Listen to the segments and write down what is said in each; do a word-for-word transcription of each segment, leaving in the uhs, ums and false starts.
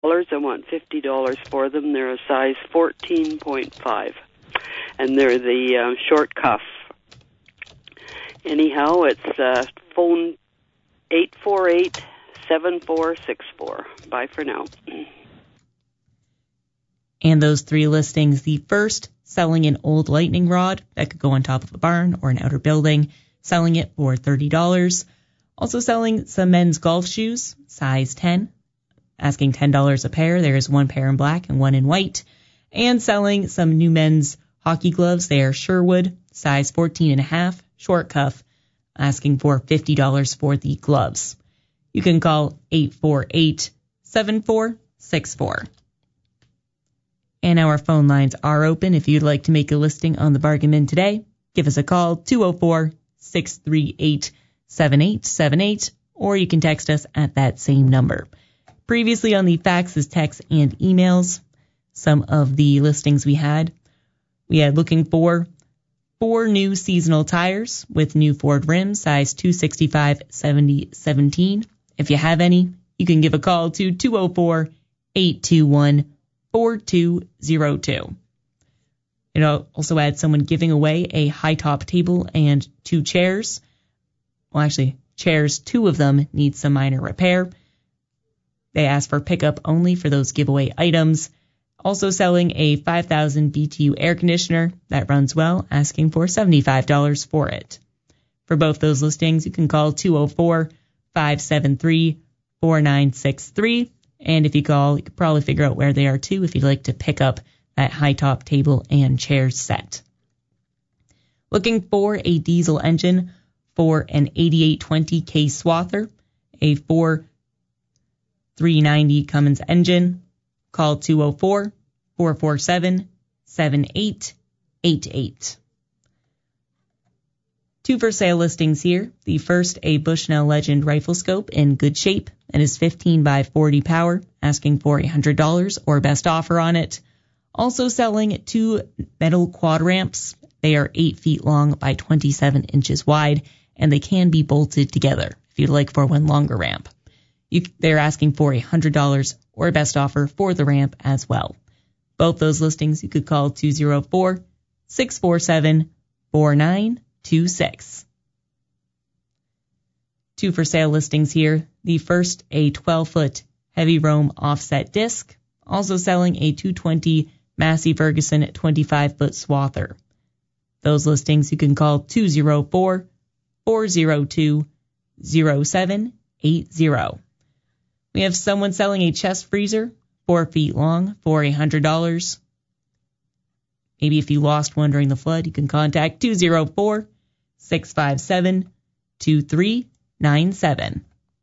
I want fifty dollars for them. They're a size fourteen point five, and they're the uh, short cuff. Anyhow, it's uh, phone eight four eight, seven four six four. Bye for now. And those three listings, the first, selling an old lightning rod that could go on top of a barn or an outer building, selling it for thirty dollars. Also selling some men's golf shoes, size ten, asking ten dollars a pair. There's one pair in black and one in white. And selling some new men's hockey gloves. They are Sherwood, size fourteen and a half, short cuff, asking for fifty dollars for the gloves. You can call eight four eight, seven four six four. And our phone lines are open. If you'd like to make a listing on the Bargain Bin today, give us a call, two oh four, six three eight, seven eight seven eight, or you can text us at that same number. Previously on the faxes, texts, and emails, some of the listings we had, we had looking for four new seasonal tires with new Ford rims, size two sixty-five seventy seventeen. If you have any, you can give a call to two oh four, eight two one, four two oh two. It also had someone giving away a high-top table and two chairs. Well, actually, chairs, two of them need some minor repair. They asked for pickup only for those giveaway items. Also selling a five thousand B T U air conditioner that runs well, asking for seventy-five dollars for it. For both those listings, you can call two oh four, five seven three, four nine six three. And if you call, you can probably figure out where they are too if you'd like to pick up that high-top table and chair set. Looking for a diesel engine for an eighty-eight twenty K Swather, a four three ninety Cummins engine. Call two oh four, four four seven, seven eight eight eight. Two for sale listings here. The first, a Bushnell Legend rifle scope in good shape and is fifteen by forty power, asking for one hundred dollars or best offer on it. Also selling two metal quad ramps. They are eight feet long by twenty-seven inches wide, and they can be bolted together if you'd like for one longer ramp. You, they're asking for one hundred dollars or best offer for the ramp as well. Both those listings you could call two oh four, six four seven, four nine two six. Two for sale listings here. The first, a twelve-foot heavy roam offset disc. Also selling a two twenty Massey Ferguson twenty-five-foot swather. Those listings you can call two oh four, four oh two, oh seven eight oh. We have someone selling a chest freezer, four feet long, for one hundred dollars. Maybe if you lost one during the flood, you can contact two oh four, six five seven, two three nine seven.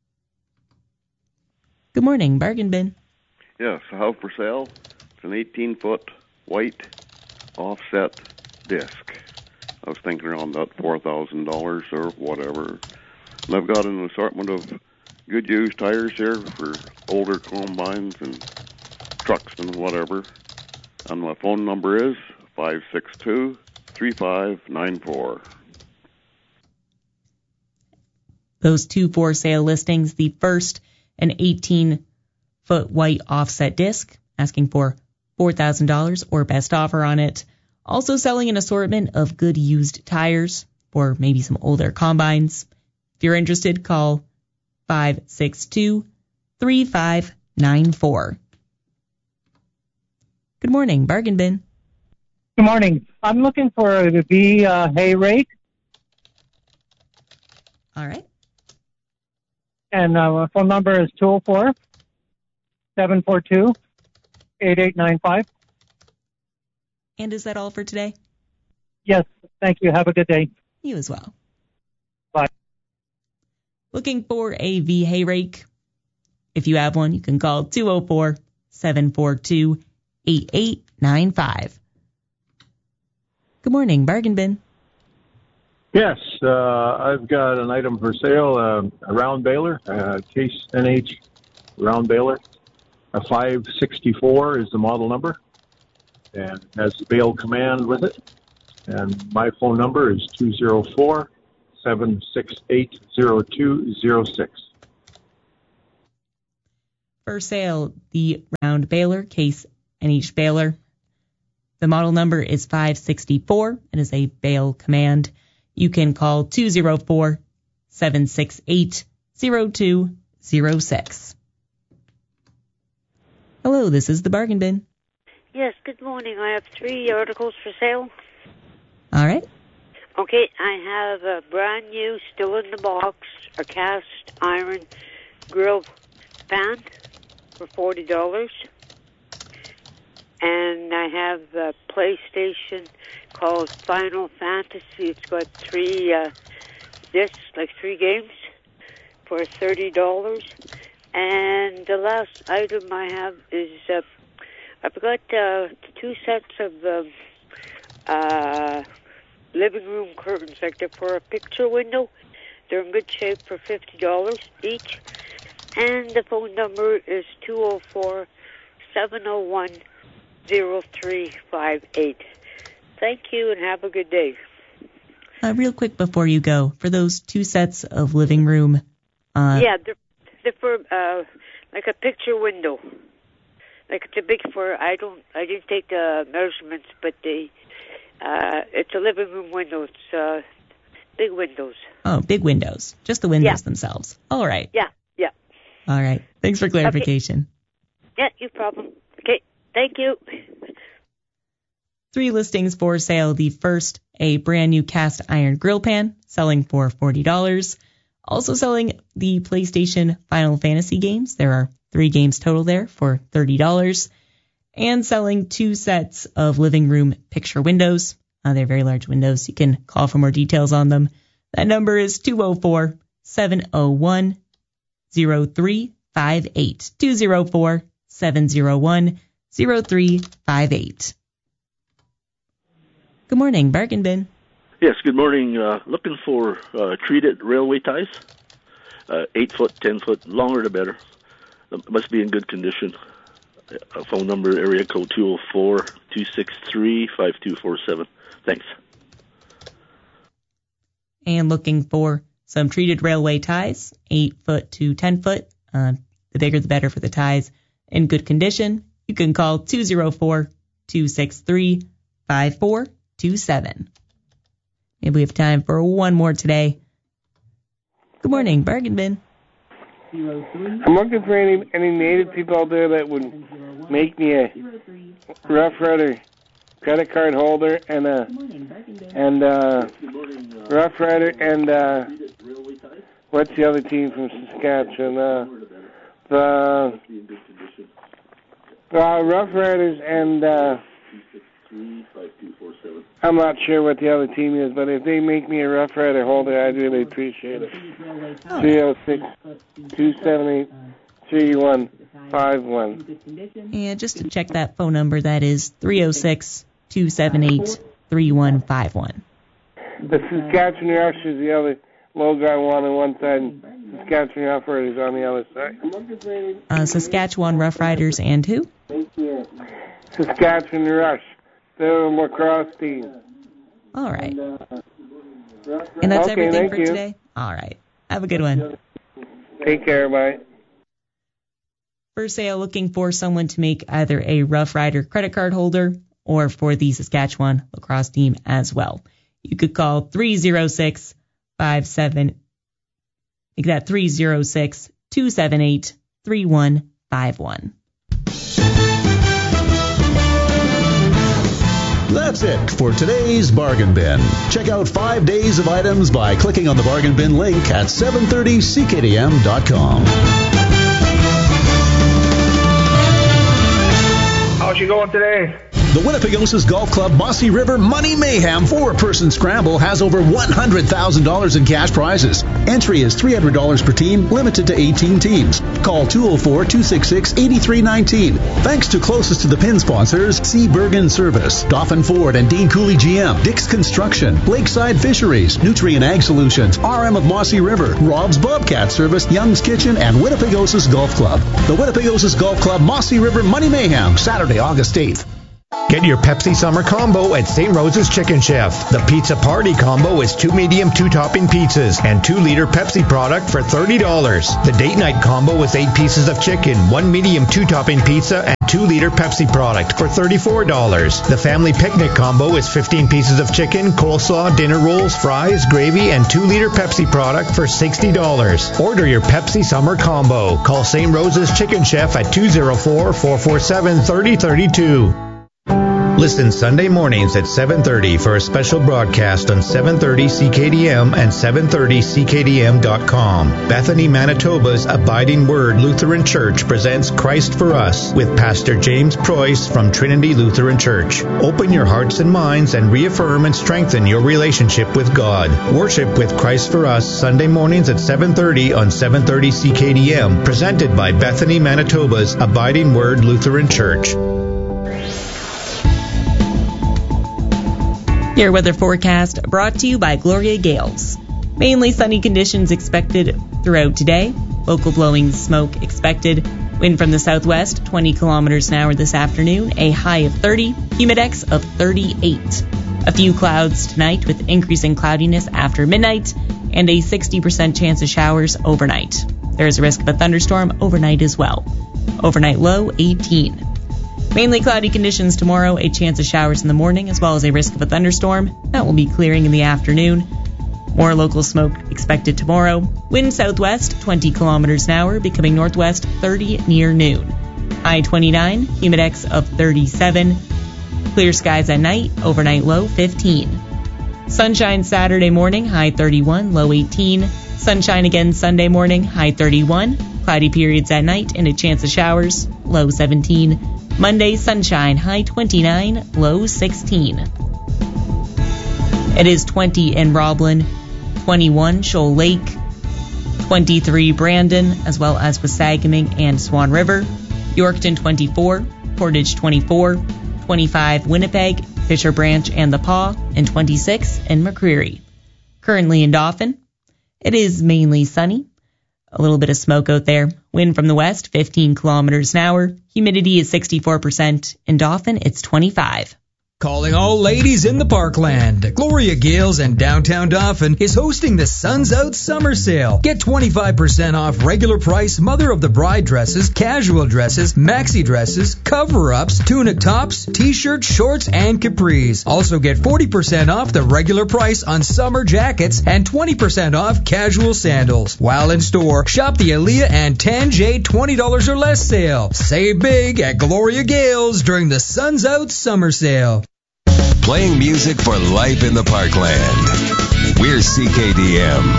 Good morning, Bargain Bin. Yes, I have for sale. It's an eighteen-foot white offset disc. I was thinking around that four thousand dollars or whatever. And I've got an assortment of good used tires here for older combines and trucks and whatever. And my phone number is five six two, three five nine four. Those two for sale listings. The first, an eighteen-foot white offset disc, asking for four thousand dollars or best offer on it. Also selling an assortment of good used tires for maybe some older combines. If you're interested, call five six two, three five nine four. Good morning, Bargain Bin. Good morning. I'm looking for a V uh, hay rake. All right. And uh, my phone number is two oh four, seven four two, eight eight nine five. And is that all for today? Yes. Thank you. Have a good day. You as well. Bye. Looking for a V hay rake? If you have one, you can call two oh four, seven four two, eight eight nine five. Good morning, Bargain Bin. Yes, uh, I've got an item for sale, uh, a round baler, uh, Case N H round baler. A five sixty-four is the model number, and has the bale command with it. And my phone number is two oh four, seven six eight, oh two oh six. For sale, the round baler, Case N H baler. The model number is five sixty-four. It is a bale command. You can call two oh four, seven six eight, oh two oh six. Hello, this is the Bargain Bin. Yes, good morning. I have three articles for sale. All right. Okay, I have a brand new, still in the box, a cast iron grill pan for forty dollars. And I have a PlayStation called Final Fantasy. It's got three uh, discs, like three games, for thirty dollars. And the last item I have is uh, I've got uh, two sets of uh, uh, living room curtains, like they're for a picture window. They're in good shape for fifty dollars each. And the phone number is two oh four, seven oh one, oh three five eight. Thank you and have a good day. Uh, real quick before you go, for those two sets of living room. Uh, yeah, they're, they're for uh, like a picture window. Like it's a big for. I don't. I didn't take the measurements, but they. Uh, it's a living room window. It's uh, big windows. Oh, big windows. Just the windows yeah. themselves. All right. Yeah. Yeah. All right. Thanks for clarification. Okay. Yeah, no problem. Okay. Thank you. Three listings for sale. The first, a brand new cast iron grill pan, selling for forty dollars. Also selling the PlayStation Final Fantasy games. There are three games total there for thirty dollars. And selling two sets of living room picture windows. Uh, they're very large windows. You can call for more details on them. That number is two oh four, seven oh one, oh three five eight. two oh four, seven oh one, oh three five eight. Good morning, Bargain Bin. Yes, good morning. Uh, looking for uh, treated railway ties. Uh, eight foot, ten foot, longer the better. Uh, must be in good condition. Uh, phone number, area code two oh four, two six three, five two four seven. Thanks. And looking for some treated railway ties, eight foot to ten foot. Uh, the bigger the better for the ties. In good condition, you can call two oh four, two six three, five four two seven. Maybe we have time for one more today. Good morning, Bargain Bin. I'm looking for any any native people out there that would make me a Rough Rider credit card holder and a and uh, Rough Rider and uh, what's the other team from Saskatchewan? Uh, the uh, Rough Riders and uh, I'm not sure what the other team is, but if they make me a Rough Rider holder, I'd really appreciate it. three oh six, two seven eight, three one five one. And just to check that phone number, that is three oh six, two seven eight, three one five one. The Saskatchewan Rush is the other logo I want on one side, and Saskatchewan Rough Riders on the other side. Uh, Saskatchewan Rough Riders and who? Saskatchewan Rush. They're a lacrosse team. All right. And that's okay, everything for you. today? All right. Have a good one. Take care. Bye. For sale, looking for someone to make either a Rough Rider credit card holder or for the Saskatchewan lacrosse team as well. You could call three oh six, five seven, make that three oh six, two seven eight, three one five one. That's it for today's Bargain Bin. Check out five days of items by clicking on the Bargain Bin link at seven thirty c k d m dot com. How's you going today? The Winnipegosis Golf Club Mossy River Money Mayhem four-person scramble has over one hundred thousand dollars in cash prizes. Entry is three hundred dollars per team, limited to eighteen teams. Call two oh four, two six six, eight three one nine. Thanks to closest to the pin sponsors, C. Bergen Service, Dauphin Ford and Dean Cooley G M, Dick's Construction, Lakeside Fisheries, Nutrient Ag Solutions, R M of Mossy River, Rob's Bobcat Service, Young's Kitchen, and Winnipegosis Golf Club. The Winnipegosis Golf Club Mossy River Money Mayhem, Saturday, August eighth. Get your Pepsi Summer Combo at Saint Rose's Chicken Chef. The Pizza Party Combo is two medium, two topping pizzas and two liter Pepsi product for thirty dollars. The Date Night Combo is eight pieces of chicken, one medium, two topping pizza, and two liter Pepsi product for thirty-four dollars. The Family Picnic Combo is fifteen pieces of chicken, coleslaw, dinner rolls, fries, gravy, and two liter Pepsi product for sixty dollars. Order your Pepsi Summer Combo. Call Saint Rose's Chicken Chef at two oh four, four four seven, three oh three two. Listen Sunday mornings at seven thirty for a special broadcast on seven thirty C K D M and seven thirty C K D M dot com. Bethany, Manitoba's Abiding Word Lutheran Church presents Christ for Us with Pastor James Preuss from Trinity Lutheran Church. Open your hearts and minds and reaffirm and strengthen your relationship with God. Worship with Christ for Us Sunday mornings at seven thirty on seven thirty C K D M, presented by Bethany, Manitoba's Abiding Word Lutheran Church. Your weather forecast brought to you by Gloria Gales. Mainly sunny conditions expected throughout today. Local blowing smoke expected. Wind from the southwest, twenty kilometers an hour this afternoon. A high of thirty. Humidex of thirty-eight. A few clouds tonight with increasing cloudiness after midnight and a sixty percent chance of showers overnight. There is a risk of a thunderstorm overnight as well. Overnight low, eighteen. Mainly cloudy conditions tomorrow, a chance of showers in the morning, as well as a risk of a thunderstorm. That will be clearing in the afternoon. More local smoke expected tomorrow. Wind southwest, twenty kilometers an hour, becoming northwest, thirty near noon. High twenty-nine, humidex of thirty-seven. Clear skies at night, overnight low, fifteen. Sunshine Saturday morning, high thirty-one, low eighteen. Sunshine again Sunday morning, high thirty-one. Cloudy periods at night and a chance of showers, low seventeen. Monday, sunshine, high twenty-nine, low sixteen. It is twenty in Roblin, twenty-one Shoal Lake, twenty-three Brandon, as well as Wasagaming and Swan River, Yorkton twenty-four, Portage twenty-four, twenty-five Winnipeg, Fisher Branch and The Paw, and twenty-six in McCreary. Currently in Dauphin, it is mainly sunny. A little bit of smoke out there. Wind from the west, fifteen kilometers an hour. Humidity is sixty-four percent. In Dauphin, it's twenty-five. Calling all ladies in the Parkland. Gloria Gales in downtown Dauphin is hosting the Suns Out Summer Sale. Get twenty-five percent off regular price Mother of the Bride dresses, casual dresses, maxi dresses, cover-ups, tunic tops, t-shirts, shorts, and capris. Also get forty percent off the regular price on summer jackets and twenty percent off casual sandals. While in store, shop the Aaliyah and ten J twenty dollars or less sale. Save big at Gloria Gales during the Suns Out Summer Sale. Playing music for life in the Parkland. We're C K D M.